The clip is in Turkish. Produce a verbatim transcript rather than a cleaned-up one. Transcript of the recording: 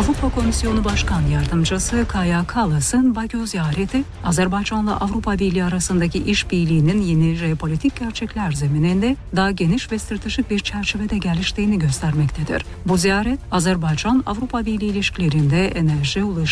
Avrupa Komisyonu Başkan Yardımcısı Kaja Kallas'ın Bakü ziyareti, Azerbaycan'la Avrupa Birliği arasındaki işbirliğinin yeni jeopolitik gerçekler zemininde daha geniş ve stratejik bir çerçevede geliştiğini göstermektedir. Bu ziyaret, Azerbaycan-Avrupa Birliği ilişkilerinde enerji, ulaştırma